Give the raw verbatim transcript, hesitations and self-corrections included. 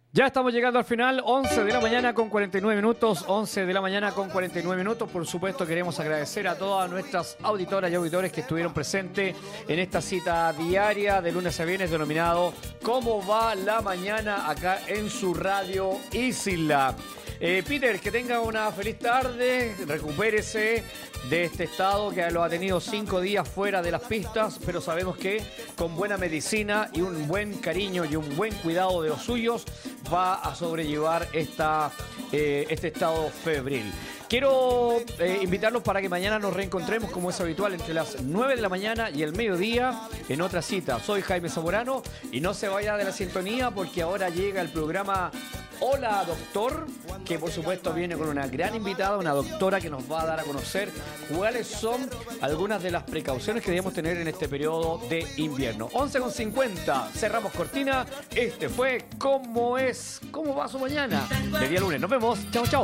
Ya estamos llegando al final, once de la mañana con cuarenta y nueve minutos, once de la mañana con cuarenta y nueve minutos. Por supuesto, queremos agradecer a todas nuestras auditoras y auditores que estuvieron presentes en esta cita diaria de lunes a viernes denominado ¿Cómo va la mañana? Acá en su radio Isla. Eh, Peter, que tenga una feliz tarde, recupérese de este estado que lo ha tenido cinco días fuera de las pistas, pero sabemos que con buena medicina y un buen cariño y un buen cuidado de los suyos va a sobrellevar esta, eh, este estado febril. Quiero eh, invitarlos para que mañana nos reencontremos, como es habitual, entre las nueve de la mañana y el mediodía en otra cita. Soy Jaime Zamorano y no se vaya de la sintonía porque ahora llega el programa Hola Doctor, que por supuesto viene con una gran invitada, una doctora que nos va a dar a conocer cuáles son algunas de las precauciones que debemos tener en este periodo de invierno. once con cincuenta, cerramos cortina. Este fue ¿Cómo es? ¿Cómo va su mañana? De día lunes. Nos vemos. Chao, chao.